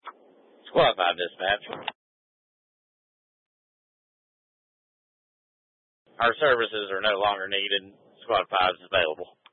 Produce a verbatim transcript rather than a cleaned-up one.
Squad five dispatch. Our services are no longer needed. Squad five is available.